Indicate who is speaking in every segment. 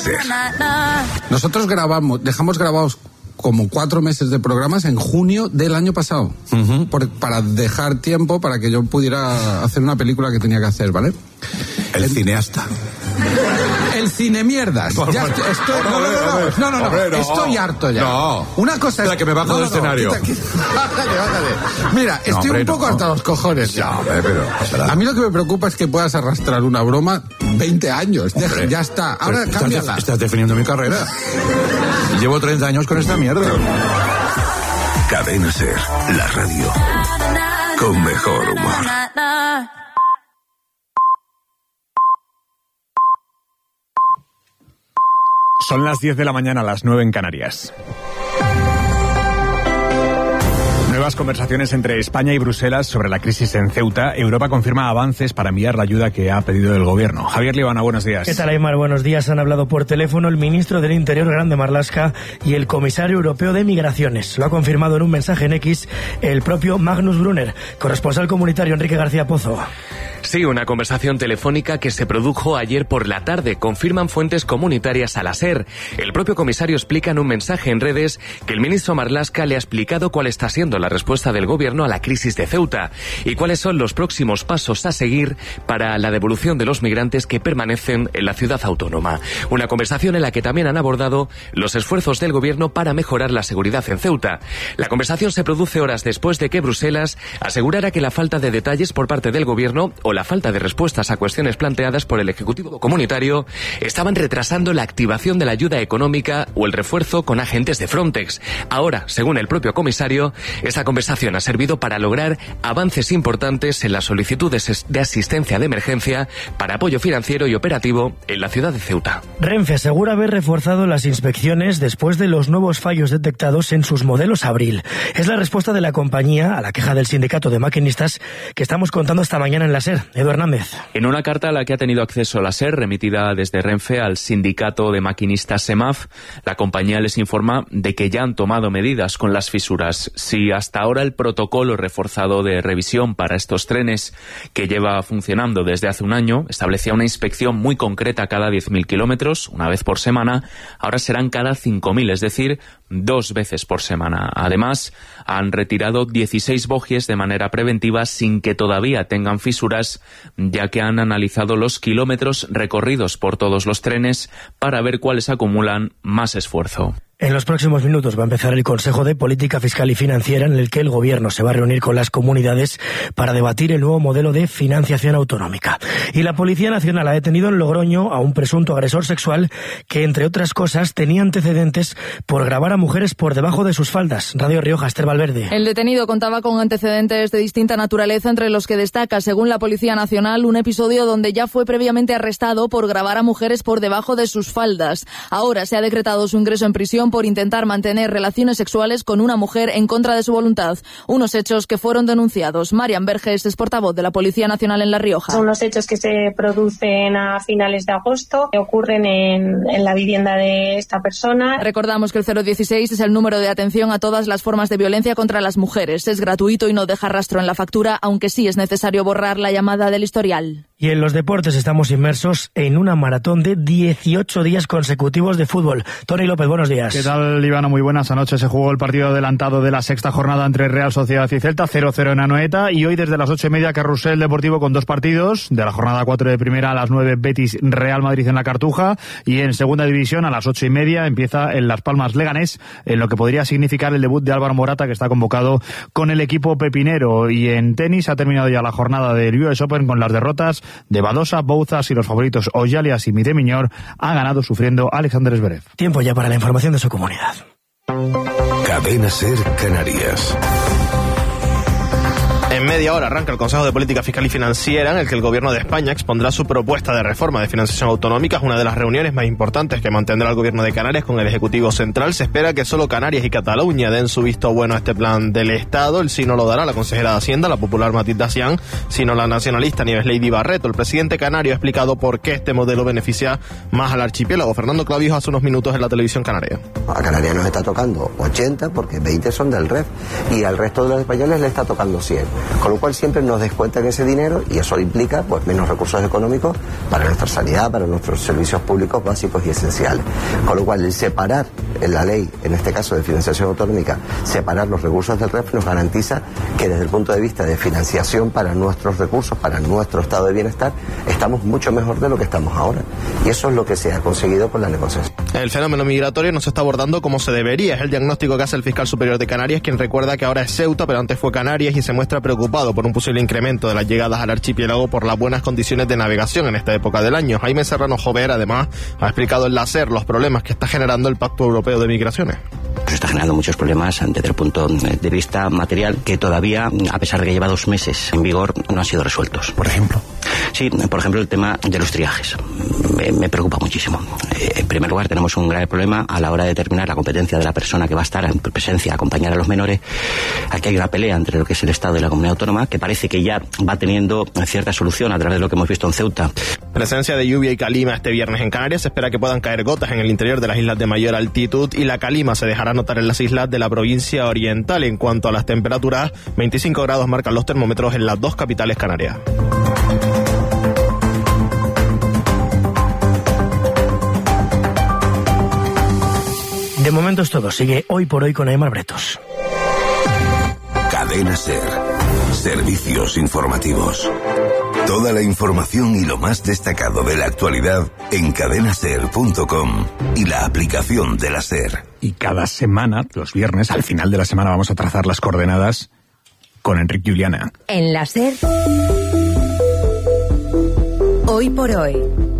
Speaker 1: Ser.
Speaker 2: Nosotros dejamos grabados como 4 meses de programas en junio del año pasado, para dejar tiempo para que yo pudiera hacer una película que tenía que hacer, ¿vale?
Speaker 1: El cineasta.
Speaker 2: El cine mierdas. Ya estoy, no, estoy harto ya.
Speaker 1: No.
Speaker 2: Una cosa es
Speaker 1: que me bajo del escenario.
Speaker 2: Bájate. Mira, estoy un poco hasta los cojones.
Speaker 1: Ya, pero
Speaker 2: a mí lo que me preocupa es que puedas arrastrar una broma 20 años. Ya está. Ahora cámbiala.
Speaker 1: Estás definiendo mi carrera. Llevo 30 años con esta mierda. Cadena Ser, la radio con mejor humor.
Speaker 3: Son las 10 de la mañana, las 9 en Canarias. Nuevas conversaciones entre España y Bruselas sobre la crisis en Ceuta. Europa confirma avances para enviar la ayuda que ha pedido el gobierno. Javier Libana, buenos días.
Speaker 4: ¿Qué tal, Aymar? Buenos días. Han hablado por teléfono el ministro del Interior, Grande Marlaska, y el comisario europeo de Migraciones. Lo ha confirmado en un mensaje en X el propio Magnus Brunner, corresponsal comunitario Enrique García Pozo.
Speaker 5: Sí, una conversación telefónica que se produjo ayer por la tarde, confirman fuentes comunitarias a la SER. El propio comisario explica en un mensaje en redes que el ministro Marlaska le ha explicado cuál está siendo la respuesta del gobierno a la crisis de Ceuta y cuáles son los próximos pasos a seguir para la devolución de los migrantes que permanecen en la ciudad autónoma. Una conversación en la que también han abordado los esfuerzos del gobierno para mejorar la seguridad en Ceuta. La conversación se produce horas después de que Bruselas asegurara que la falta de detalles por parte del gobierno o la falta de respuestas a cuestiones planteadas por el Ejecutivo Comunitario estaban retrasando la activación de la ayuda económica o el refuerzo con agentes de Frontex. Ahora, según el propio comisario, esta conversación ha servido para lograr avances importantes en las solicitudes de asistencia de emergencia para apoyo financiero y operativo en la ciudad de Ceuta.
Speaker 4: Renfe asegura haber reforzado las inspecciones después de los nuevos fallos detectados en sus modelos Abril. Es la respuesta de la compañía a la queja del sindicato de maquinistas que estamos contando esta mañana en la SER. Edu Hernández.
Speaker 6: En una carta a la que ha tenido acceso la SER, remitida desde Renfe al sindicato de maquinistas SEMAF, la compañía les informa de que ya han tomado medidas con las fisuras. Si hasta ahora el protocolo reforzado de revisión para estos trenes, que lleva funcionando desde hace un año, establecía una inspección muy concreta cada 10.000 kilómetros, una vez por semana, ahora serán cada 5.000, es decir, 2 veces por semana. Además, han retirado 16 bogies de manera preventiva sin que todavía tengan fisuras, ya que han analizado los kilómetros recorridos por todos los trenes para ver cuáles acumulan más esfuerzo.
Speaker 4: En los próximos minutos va a empezar el Consejo de Política Fiscal y Financiera, en el que el Gobierno se va a reunir con las comunidades para debatir el nuevo modelo de financiación autonómica. Y la Policía Nacional ha detenido en Logroño a un presunto agresor sexual que, entre otras cosas, tenía antecedentes por grabar a mujeres por debajo de sus faldas. Radio Rioja, Esther Valverde.
Speaker 7: El detenido contaba con antecedentes de distinta naturaleza, entre los que destaca, según la Policía Nacional, un episodio donde ya fue previamente arrestado por grabar a mujeres por debajo de sus faldas. Ahora se ha decretado su ingreso en prisión por intentar mantener relaciones sexuales con una mujer en contra de su voluntad. Unos hechos que fueron denunciados. Marian Verges es portavoz de la Policía Nacional en La Rioja.
Speaker 8: Son unos hechos que se producen a finales de agosto, que ocurren en la vivienda de esta persona.
Speaker 7: Recordamos que el 016 es el número de atención a todas las formas de violencia contra las mujeres. Es gratuito y no deja rastro en la factura, aunque sí es necesario borrar la llamada del historial.
Speaker 4: Y en los deportes estamos inmersos en una maratón de 18 días consecutivos de fútbol. Tony López, buenos días.
Speaker 9: ¿Qué tal, Ivano? Muy buenas. Anoche se jugó el partido adelantado de la sexta jornada entre Real Sociedad y Celta, 0-0 en Anoeta, y hoy desde las 8:30 Carrusel Deportivo con 2 partidos. De la jornada 4 de primera a las 9 Betis Real Madrid en la Cartuja, y en segunda división a las 8:30 empieza en Las Palmas Leganés, en lo que podría significar el debut de Álvaro Morata, que está convocado con el equipo pepinero. Y en tenis ha terminado ya la jornada del US Open con las derrotas de Badosa, Bouzas, y los favoritos Oyalias y Midemiñor ha ganado sufriendo Alexander Zverev.
Speaker 4: Tiempo ya para la información de su comunidad.
Speaker 1: Cadena Ser Canarias.
Speaker 10: En media hora arranca el Consejo de Política Fiscal y Financiera, en el que el Gobierno de España expondrá su propuesta de reforma de financiación autonómica. Es una de las reuniones más importantes que mantendrá el Gobierno de Canarias con el Ejecutivo Central. Se espera que solo Canarias y Cataluña den su visto bueno a este plan del Estado. El sí no lo dará la consejera de Hacienda, la popular Matilde Dacián, sino la nacionalista Nieves Lady Barreto. El presidente canario ha explicado por qué este modelo beneficia más al archipiélago. Fernando Clavijo hace unos minutos en la televisión canaria.
Speaker 11: A Canarias nos está tocando 80 porque 20 son del REF y al resto de los españoles le está tocando 100. Con lo cual siempre nos descuentan ese dinero y eso implica pues menos recursos económicos para nuestra sanidad, para nuestros servicios públicos básicos y esenciales. Con lo cual el separar en la ley, en este caso de financiación autonómica, separar los recursos del REF nos garantiza que desde el punto de vista de financiación para nuestros recursos, para nuestro estado de bienestar, estamos mucho mejor de lo que estamos ahora. Y eso es lo que se ha conseguido con la negociación.
Speaker 10: El fenómeno migratorio no se está abordando como se debería. Es el diagnóstico que hace el fiscal superior de Canarias, quien recuerda que ahora es Ceuta, pero antes fue Canarias, y se muestra preocupado por un posible incremento de las llegadas al archipiélago por las buenas condiciones de navegación en esta época del año. Jaime Serrano Jover, además, ha explicado en la SER los problemas que está generando el Pacto Europeo de Migraciones.
Speaker 12: Pues está generando muchos problemas desde el punto de vista material que todavía, a pesar de que lleva 2 meses en vigor, no han sido resueltos.
Speaker 3: ¿Por ejemplo?
Speaker 12: Sí, por ejemplo, el tema de los triajes. Me preocupa muchísimo. En primer lugar, tenemos un grave problema a la hora de determinar la competencia de la persona que va a estar en presencia a acompañar a los menores. Aquí hay una pelea entre lo que es el Estado y la comunidad autónoma que parece que ya va teniendo cierta solución a través de lo que hemos visto en Ceuta.
Speaker 10: Presencia de lluvia y calima este viernes en Canarias. Se espera que puedan caer gotas en el interior de las islas de mayor altitud y la calima se dejará notar en las islas de la provincia oriental. En cuanto a las temperaturas, 25 grados marcan los termómetros en las 2 capitales canarias.
Speaker 4: De momento es todo. Sigue Hoy por Hoy con Aimar Bretos.
Speaker 1: Cadena SER. Servicios informativos. Toda la información y lo más destacado de la actualidad en cadenaser.com y la aplicación de la SER.
Speaker 3: Y cada semana, los viernes, al final de la semana, vamos a trazar las coordenadas con Enrique Juliana.
Speaker 13: En la SER, Hoy por Hoy,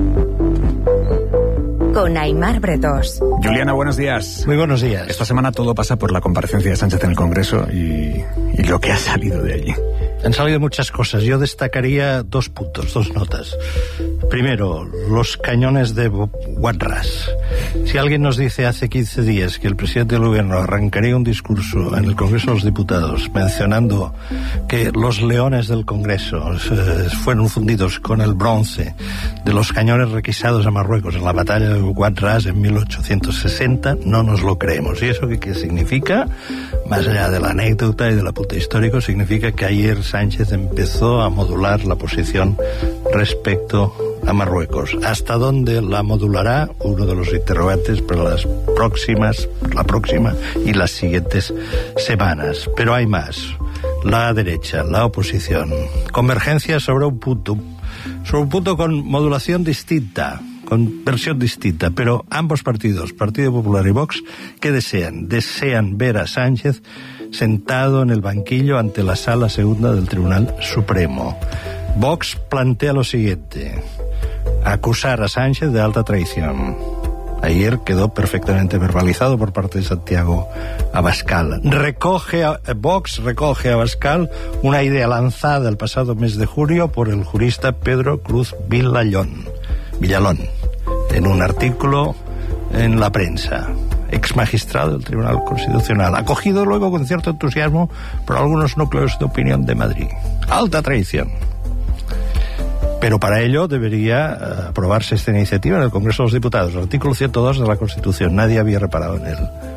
Speaker 13: con Aimar Bretos.
Speaker 3: Juliana, buenos días.
Speaker 14: Muy buenos días.
Speaker 3: Esta semana todo pasa por la comparecencia de Sánchez en el Congreso y lo que ha salido de allí.
Speaker 14: Han salido muchas cosas. Yo destacaría 2 puntos, 2 notas. Primero, los cañones de Guadras. Si alguien nos dice hace 15 días que el presidente del gobierno arrancaría un discurso en el Congreso de los Diputados mencionando que los leones del Congreso fueron fundidos con el bronce de los cañones requisados a Marruecos en la batalla de Guadras en 1860, no nos lo creemos. ¿Y eso qué significa? Más allá de la anécdota y del apunte histórico, significa que ayer Sánchez empezó a modular la posición respecto a Marruecos. ¿Hasta dónde la modulará? Uno de los interrogantes para la próxima y las siguientes semanas. Pero hay más. La derecha, la oposición, convergencia sobre un punto con modulación distinta, con versión distinta, pero ambos partidos, Partido Popular y Vox, ¿qué desean? Desean ver a Sánchez sentado en el banquillo ante la Sala Segunda del Tribunal Supremo. Vox plantea lo siguiente: acusar a Sánchez de alta traición. Ayer quedó perfectamente verbalizado por parte de Santiago Abascal. Vox recoge a Abascal una idea lanzada el pasado mes de junio por el jurista Pedro Cruz Villalón, en un artículo en La Prensa, ex magistrado del Tribunal Constitucional, acogido luego con cierto entusiasmo por algunos núcleos de opinión de Madrid. Alta traición. Pero para ello debería aprobarse esta iniciativa en el Congreso de los Diputados, el artículo 102 de la Constitución. Nadie había reparado en él.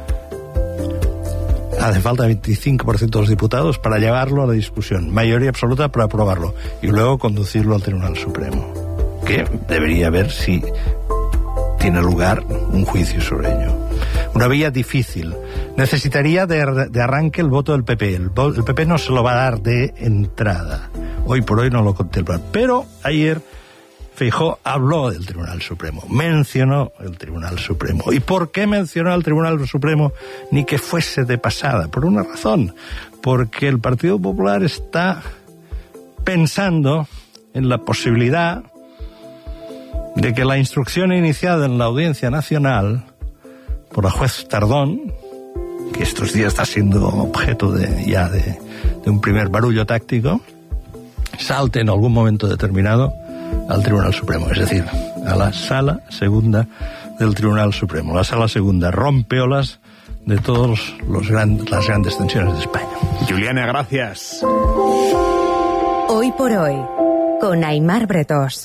Speaker 14: Hace falta 25% de los diputados para llevarlo a la discusión, mayoría absoluta para aprobarlo y luego conducirlo al Tribunal Supremo, que debería ver si tiene lugar un juicio sobre ello. Una vía difícil. Necesitaría de arranque el voto del PP. El PP no se lo va a dar de entrada. Hoy por hoy no lo contemplan. Pero ayer Feijóo habló del Tribunal Supremo, mencionó el Tribunal Supremo. ¿Y por qué mencionó al Tribunal Supremo? Ni que fuese de pasada. Por una razón. Porque el Partido Popular está pensando en la posibilidad de que la instrucción iniciada en la Audiencia Nacional por la juez Tardón, que estos días está siendo objeto de un primer barullo táctico, salte en algún momento determinado al Tribunal Supremo, es decir, a la Sala Segunda del Tribunal Supremo. La Sala Segunda rompe olas de todas las grandes tensiones de España.
Speaker 3: Juliana, gracias.
Speaker 13: Hoy por Hoy, con Aimar Bretos.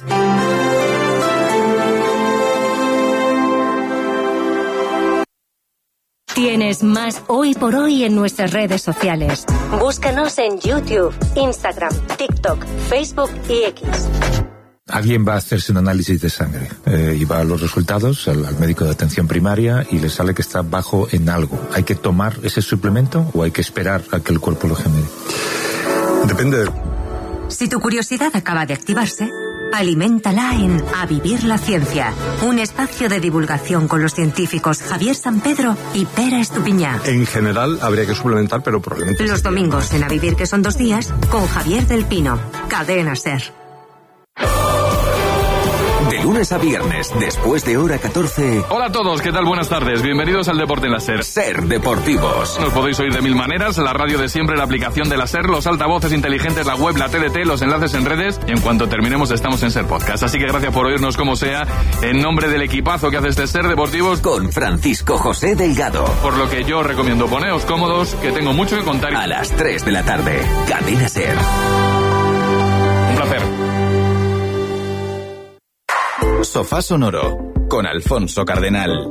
Speaker 15: Tienes más Hoy por Hoy en nuestras redes sociales. Búscanos en YouTube, Instagram, TikTok, Facebook y X.
Speaker 16: Alguien va a hacerse un análisis de sangre y va a los resultados al médico de atención primaria y le sale que está bajo en algo. ¿Hay que tomar ese suplemento o hay que esperar a que el cuerpo lo genere?
Speaker 17: Depende.
Speaker 18: Si tu curiosidad acaba de activarse, aliméntala en A Vivir la Ciencia, un espacio de divulgación con los científicos Javier Sampedro y Pera Estupiñán.
Speaker 17: En general habría que suplementar, pero probablemente...
Speaker 18: Los domingos en A Vivir, que son 2 días, con Javier del Pino. Cadena SER.
Speaker 19: De lunes a viernes, después de hora 14...
Speaker 20: Hola a todos, ¿qué tal? Buenas tardes. Bienvenidos al Deporte en la SER.
Speaker 19: SER Deportivos.
Speaker 20: Nos podéis oír de 1000 maneras, la radio de siempre, la aplicación de la SER, los altavoces inteligentes, la web, la TDT, los enlaces en redes, y en cuanto terminemos estamos en SER Podcast. Así que gracias por oírnos como sea, en nombre del equipazo que hace este SER Deportivos.
Speaker 19: Con Francisco José Delgado.
Speaker 20: Por lo que yo recomiendo poneos cómodos, que tengo mucho que contar.
Speaker 19: A las 3 de la tarde, Cadena SER.
Speaker 20: Un placer.
Speaker 19: Sofá Sonoro, con Alfonso Cardenal.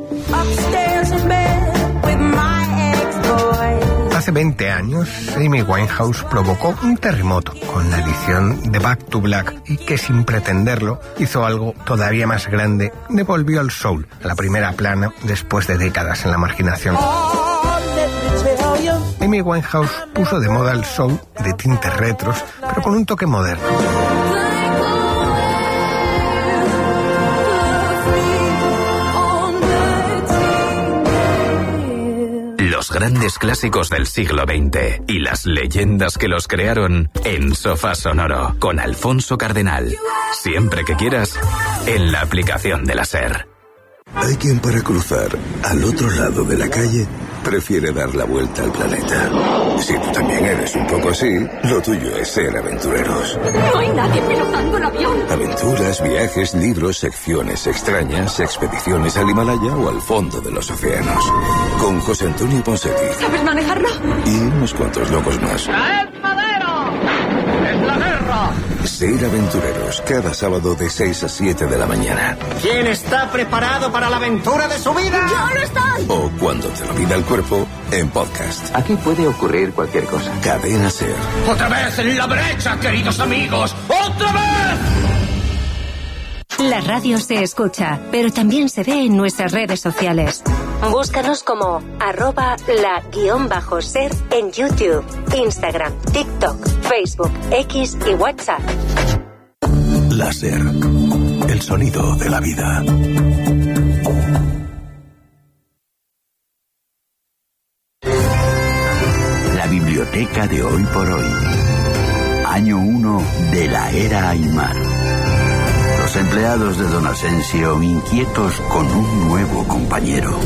Speaker 21: Hace 20 años, Amy Winehouse provocó un terremoto con la edición de Back to Black y que sin pretenderlo hizo algo todavía más grande, devolvió al soul a la primera plana después de décadas en la marginación. Amy Winehouse puso de moda el soul de tintes retros, pero con un toque moderno.
Speaker 19: Los grandes clásicos del siglo XX y las leyendas que los crearon en Sofá Sonoro con Alfonso Cardenal. Siempre que quieras, en la aplicación de la SER.
Speaker 1: Hay quien para cruzar al otro lado de la calle prefiere dar la vuelta al planeta. Si tú también eres un poco así, lo tuyo es ser aventureros.
Speaker 22: No hay nadie pilotando el avión.
Speaker 1: Aventuras, viajes, libros, secciones extrañas, expediciones al Himalaya o al fondo de los océanos. Con José Antonio Ponseti.
Speaker 22: ¿Sabes manejarlo?
Speaker 1: Y unos cuantos locos más.
Speaker 22: ¡Traed madero! ¡Es la guerra!
Speaker 1: Ser aventureros, cada sábado de 6 a 7 de la mañana.
Speaker 23: ¿Quién está preparado para la aventura de su vida?
Speaker 22: ¡Yo no estoy!
Speaker 1: O cuando te lo pida el cuerpo, en podcast.
Speaker 12: Aquí puede ocurrir cualquier cosa.
Speaker 1: Cadena SER.
Speaker 23: ¡Otra vez en la brecha, queridos amigos! ¡Otra vez!
Speaker 15: La radio se escucha, pero también se ve en nuestras redes sociales. Búscanos como @la_SER en YouTube, Instagram, TikTok, Facebook, X y WhatsApp.
Speaker 1: La SER, el sonido de la vida.
Speaker 24: La biblioteca de Hoy por Hoy. Año 1 de la era Aymar. Los empleados de Don Asensio inquietos con un nuevo compañero.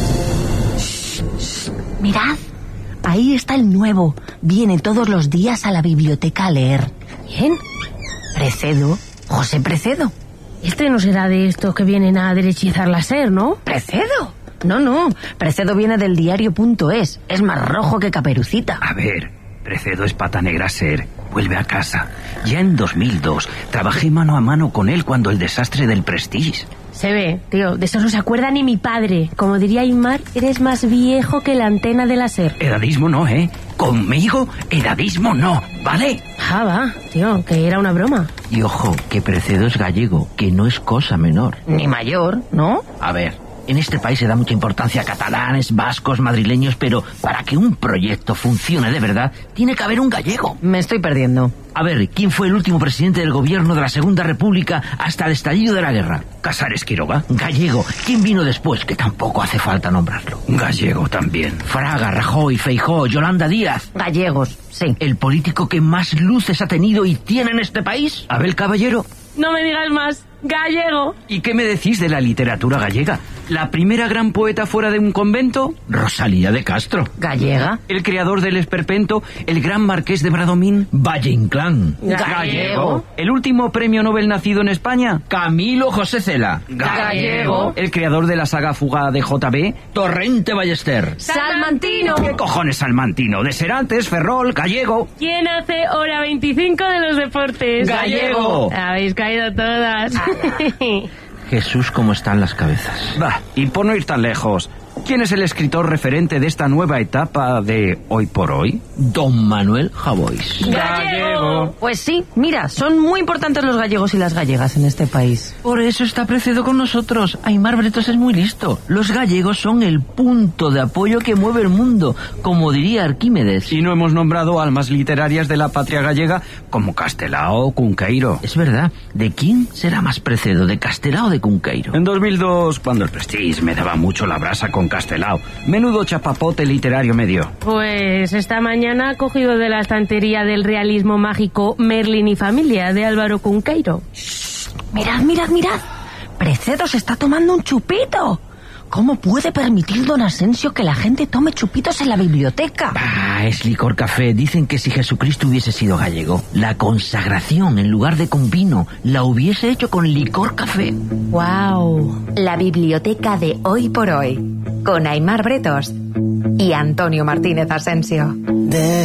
Speaker 25: Mirad, ahí está el nuevo. Viene todos los días a la biblioteca a leer.
Speaker 26: ¿Quién?
Speaker 25: Precedo, José Precedo.
Speaker 26: Este no será de estos que vienen a derechizar la SER, ¿no?
Speaker 25: ¿Precedo? No, Precedo viene del diario.es. Es más rojo que Caperucita.
Speaker 27: A ver, Precedo es pata negra SER. Vuelve a casa. Ya en 2002 trabajé mano a mano con él cuando el desastre del Prestige.
Speaker 26: Se ve, tío, de eso no se acuerda ni mi padre. Como diría Aymar, eres más viejo que la antena de la SER.
Speaker 27: Edadismo no, ¿eh? Conmigo, edadismo no, ¿vale?
Speaker 26: Ah, va, tío, que era una broma.
Speaker 27: Y ojo, que Precedo es gallego, que no es cosa menor.
Speaker 25: Ni mayor, ¿no?
Speaker 27: A ver, en este país se da mucha importancia a catalanes, vascos, madrileños, pero para que un proyecto funcione de verdad, tiene que haber un gallego.
Speaker 25: Me estoy perdiendo.
Speaker 27: A ver, ¿quién fue el último presidente del gobierno de la Segunda República hasta el estallido de la guerra? Casares Quiroga, gallego. ¿Quién vino después? Que tampoco hace falta nombrarlo. Gallego también. Fraga, Rajoy, Feijóo, Yolanda Díaz.
Speaker 25: Gallegos, sí.
Speaker 27: ¿El político que más luces ha tenido y tiene en este país? Abel Caballero.
Speaker 26: No me digas más. Gallego.
Speaker 27: ¿Y qué me decís de la literatura gallega? ¿La primera gran poeta fuera de un convento? Rosalía de Castro.
Speaker 25: ¿Gallega?
Speaker 27: ¿El creador del esperpento? ¿El gran marqués de Bradomín? Valle Inclán.
Speaker 25: Gallego.
Speaker 27: ¿El último premio Nobel nacido en España? Camilo José Cela.
Speaker 25: Gallego.
Speaker 27: ¿El creador de la saga Fuga de JB? Torrente Ballester.
Speaker 26: Salmantino.
Speaker 27: ¿Qué cojones Salmantino? De Serantes, Ferrol, Gallego.
Speaker 26: ¿Quién hace hora 25 de los deportes?
Speaker 27: Gallego.
Speaker 26: Habéis caído todas.
Speaker 27: Jesús, cómo están las cabezas.
Speaker 3: Va, y por no ir tan lejos,
Speaker 27: ¿Quién es el escritor referente de esta nueva etapa de Hoy por Hoy? Don Manuel Javois.
Speaker 26: ¡Gallego! Pues sí, mira, son muy importantes los gallegos y las gallegas en este país.
Speaker 27: Por eso está Precedo con nosotros. Aimar Bretos es muy listo. Los gallegos son el punto de apoyo que mueve el mundo, como diría Arquímedes. Y no hemos nombrado almas literarias de la patria gallega como Castelao o Cunqueiro. Es verdad. ¿De quién será más Precedo, de Castelao o de Cunqueiro? En 2002, cuando el Prestige me daba mucho la brasa con Castelao, menudo chapapote literario me dio.
Speaker 26: Pues esta mañana ha cogido de la estantería del realismo mágico Merlin y Familia de Álvaro Cunqueiro.
Speaker 25: Mirad, mirad, mirad. Precedo se está tomando un chupito. ¿Cómo puede permitir don Asensio que la gente tome chupitos en la biblioteca?
Speaker 27: Ah, es licor café. Dicen que si Jesucristo hubiese sido gallego, la consagración en lugar de con vino la hubiese hecho con licor café.
Speaker 13: ¡Wow! La biblioteca de Hoy por Hoy, con Aimar Bretos y Antonio Martínez Asensio.